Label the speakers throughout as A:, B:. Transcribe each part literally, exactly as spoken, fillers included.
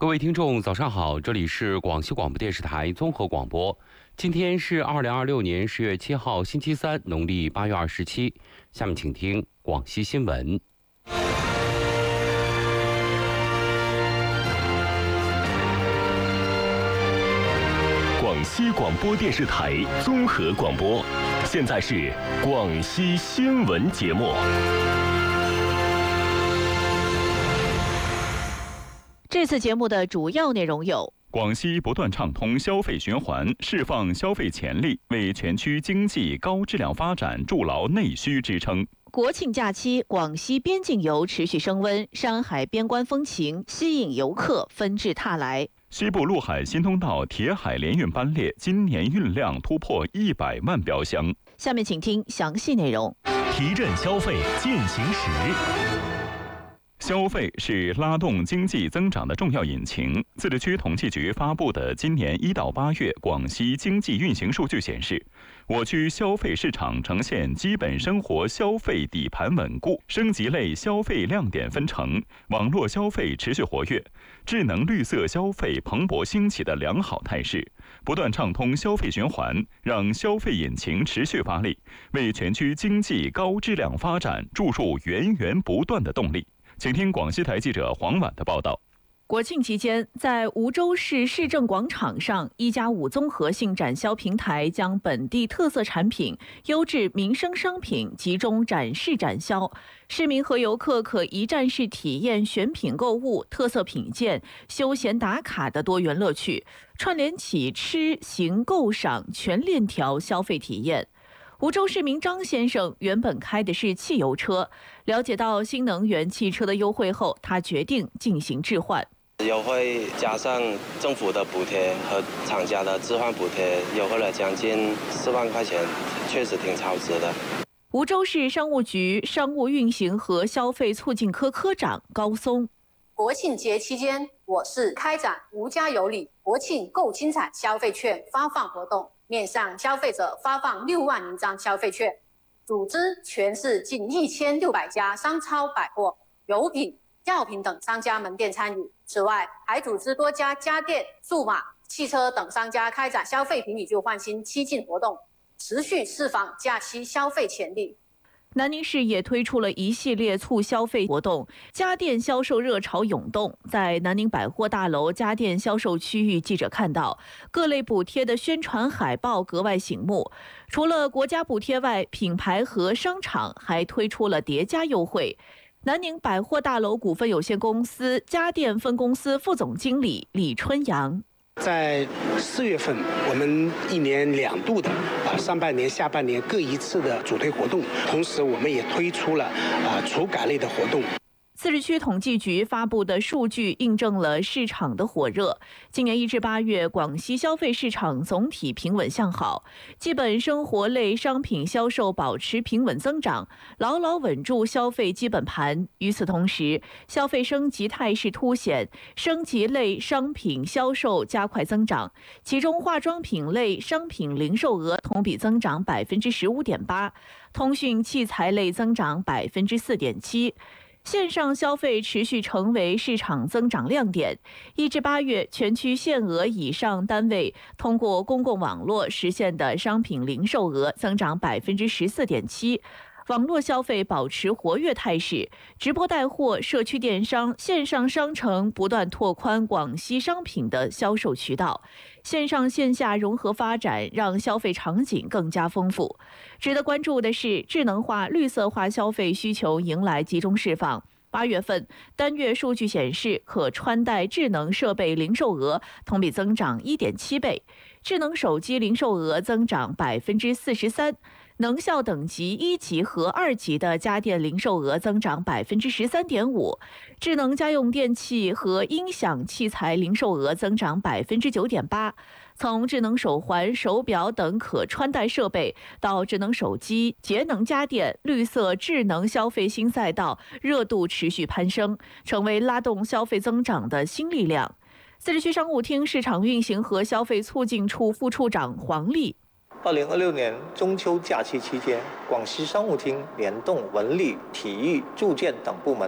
A: 各位听众，早上好，这里是广西广播电视台综合广播。今天是二零二六年十月七号，星期三，农历八月二十七。下面请听广西新闻。
B: 广西广播电视台综合广播，现在是广西新闻节目。
C: 这次节目的主要内容有：
D: 广西不断畅通消费循环，释放消费潜力，为全区经济高质量发展筑牢内需支撑。
C: 国庆假期，广西边境游持续升温，山海边关风情吸引游客纷至沓来。
D: 西部陆海新通道铁海联运班列今年运量突破一百万标箱。
C: 下面请听详细内容。
B: 提振消费进行时。
D: 消费是拉动经济增长的重要引擎。自治区统计局发布的今年一到八月广西经济运行数据显示，我区消费市场呈现基本生活消费底盘稳固、升级类消费亮点纷呈、网络消费持续活跃、智能绿色消费蓬勃兴起的良好态势。不断畅通消费循环，让消费引擎持续发力，为全区经济高质量发展注入源源不断的动力。请听广西台记者黄婉的报道。
C: 国庆期间，在梧州市市政广场上，一加五综合性展销平台将本地特色产品、优质民生商品集中展示展销。市民和游客可一站式体验选品购物、特色品鉴、休闲打卡的多元乐趣，串联起吃、行、购、赏全链条消费体验。梧州市民张先生原本开的是汽油车，了解到新能源汽车的优惠后，他决定进行置换。
E: 优惠加上政府的补贴和厂家的置换补贴，优惠了将近四万块钱，确实挺超值的。
C: 梧州市商务局商务运行和消费促进科科长高松。
F: 国庆节期间，我市开展吴家有礼国庆购精彩消费券发放活动，面向消费者发放六万名张消费券，组织全市近一千六百家商超百货、油品、药品等商家门店参与。此外，还组织多家家电、数码、汽车等商家开展消费平以旧换新七进活动，持续释放假期消费潜力。
C: 南宁市也推出了一系列促消费活动，家电销售热潮涌动。在南宁百货大楼家电销售区域，记者看到各类补贴的宣传海报格外醒目。除了国家补贴外，品牌和商场还推出了叠加优惠。南宁百货大楼股份有限公司家电分公司副总经理李春阳。
G: 在四月份，我们一年两度的啊上半年、下半年各一次的主推活动，同时我们也推出了啊除改类的活动。
C: 自治区统计局发布的数据印证了市场的火热。今年一至八月，广西消费市场总体平稳向好，基本生活类商品销售保持平稳增长，牢牢稳住消费基本盘。与此同时，消费升级态势凸显，升级类商品销售加快增长，其中化妆品类商品零售额同比增长百分之十五点八，通讯器材类增长百分之四点七。线上消费持续成为市场增长亮点。一至八月，全区限额以上单位通过公共网络实现的商品零售额增长百分之十四点七。网络消费保持活跃态势，直播带货、社区电商、线上商城不断拓宽广西商品的销售渠道，线上线下融合发展，让消费场景更加丰富。值得关注的是，智能化、绿色化消费需求迎来集中释放。八月份单月数据显示，可穿戴智能设备零售额同比增长一点七倍，智能手机零售额增长百分之四十三。能效等级一级和二级的家电零售额增长百分之十三点五，智能家用电器和音响器材零售额增长百分之九点八。从智能手环、手表等可穿戴设备到智能手机、节能家电、绿色智能消费新赛道，热度持续攀升，成为拉动消费增长的新力量。自治区商务厅市场运行和消费促进处副处长黄丽。
H: 二零二六年中秋假期期间，广西商务厅联动文旅、体育、住建等部门，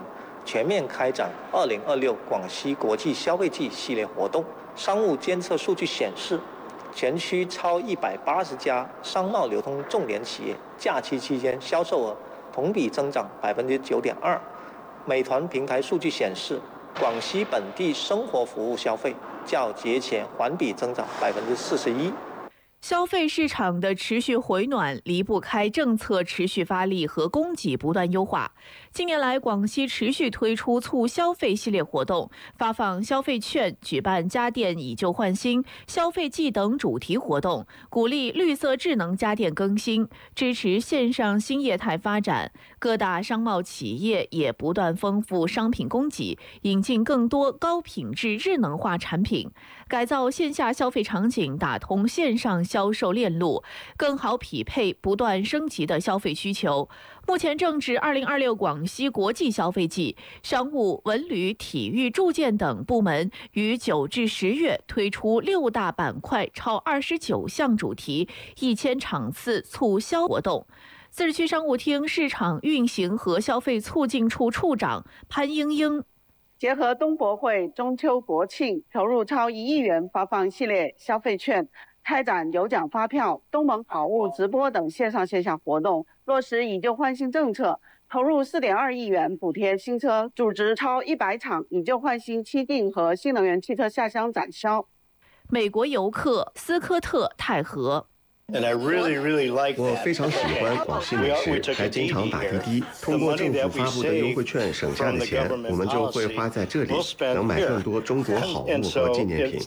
H: 全面开展二零二六广西国际消费季系列活动。商务监测数据显示，全区超一百八十家商贸流通重点企业假期期间销售额同比增长百分之九点二。美团平台数据显示，广西本地生活服务消费较节前环比增长百分之四十一。
C: 消费市场的持续回暖离不开政策持续发力和供给不断优化。近年来，广西持续推出促消费系列活动，发放消费券，举办家电以旧换新、消费季等主题活动，鼓励绿色智能家电更新，支持线上新业态发展。各大商贸企业也不断丰富商品供给，引进更多高品质智能化产品，改造线下消费场景，打通线上销售链路，更好匹配不断升级的消费需求。目前正值二零二六广西国际消费季，商务、文旅、体育、住建等部门于九至十月推出六大板块、超二十九项主题、一千场次促销活动。自治区商务厅市场运行和消费促进处处长潘英英。
I: 结合冬博会、中秋国庆，投入超一亿元发放系列消费券，开展有奖发票、东盟好物直播等线上线下活动，落实以旧换新政策，投入 四点二亿元补贴新车，组织超一百场以旧换新漆定和新能源汽车下乡展销。
C: 美国游客斯科特泰和。
J: 我非常喜欢广西美食，还经常打滴滴。通过政府发布的优惠券省下的钱，我们就会花在这里，能买更多中国好物和纪念品。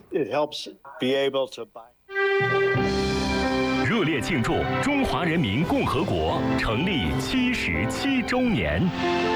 B: 热烈庆祝中华人民共和国成立七十七周年。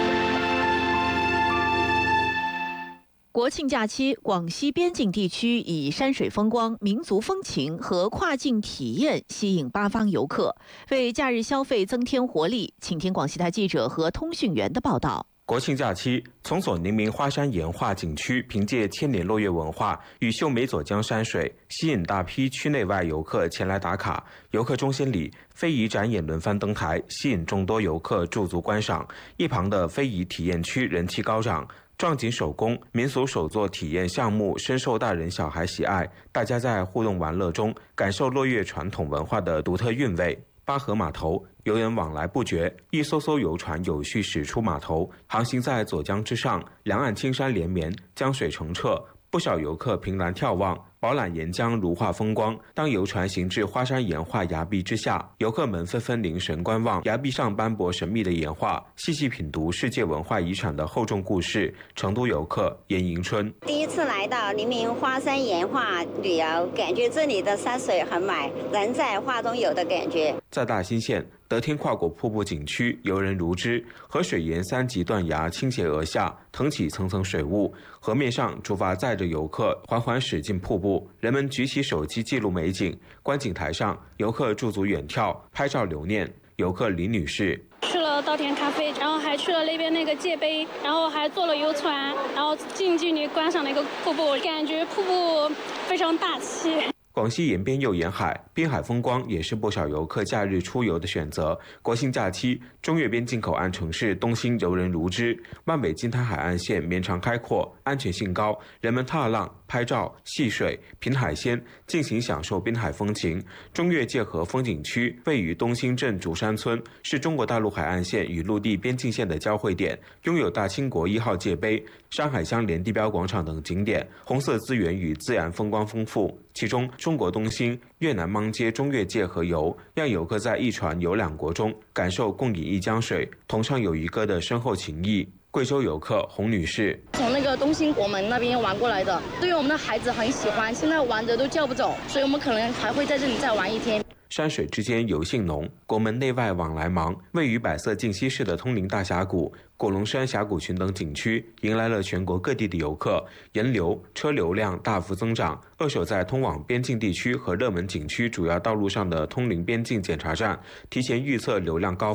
C: 国庆假期，广西边境地区以山水风光、民族风情和跨境体验吸引八方游客，为假日消费增添活力。请听广西台记者和通讯员的报道。
K: 国庆假期，从所宁明花山岩画景区凭借千年落月文化与秀美左江山水，吸引大批区内外游客前来打卡。游客中心里，非遗展演轮番登台，吸引众多游客驻足观赏。一旁的非遗体验区人气高涨。壮锦手工、民俗手作体验项目深受大人小孩喜爱，大家在互动玩乐中感受落月传统文化的独特韵味。巴河码头游人往来不绝，一艘艘游船有序驶出码头，航行在左江之上，两岸青山连绵，江水澄澈，不少游客凭栏眺望，饱览沿江如画风光。当游船行至花山岩画崖壁之下，游客们纷纷凝神观望崖壁上斑驳神秘的岩画，细细品读世界文化遗产的厚重故事。成都游客严迎春：
L: 第一次来到宁明花山岩画旅游，感觉这里的山水很美，人在画中有的感觉。
K: 在大兴县德天跨国瀑布景区，游人如织，河水沿三级断崖倾斜而下，腾起层层水雾，河面上出发载着游客缓缓驶进瀑布，人们举起手机记录美景。观景台上，游客驻足远眺，拍照留念。游客李女士
M: 去了稻田咖啡，然后还去了那边那个界碑，然后还坐了游船，然后近距离观赏了一个瀑布，感觉瀑布非常大气。
K: 广西沿边又沿海，滨海风光也是不少游客假日出游的选择。国庆假期，中越边境口岸城市东兴游人如织，万北金滩海岸线绵长开阔，安全性高，人们踏浪、拍照、戏水、品海鲜，尽情享受滨海风情。中越界河风景区位于东兴镇竹山村，是中国大陆海岸线与陆地边境线的交汇点，拥有大清国一号界碑、山海乡连地标广场等景点，红色资源与自然风光丰富。其中，中国东兴、越南芒街中越界河游，让游客在一船游两国中感受共饮一江水、同唱友谊歌的深厚情谊。贵州游客洪女士
N: 从那个东兴国门那边玩过来的，对于我们的孩子很喜欢，现在玩着都叫不走，所以我们可能还会在这里再玩一天。
K: 山水之间游性浓，国门内外往来忙。位于百色净溪市的通灵大峡谷、果龙山峡谷群等景区迎来了全国各地的游客，人流、车流量大幅增长。扼守在通往边境地区和热门景区主要道路上的通灵边境检查站，提前预测流量高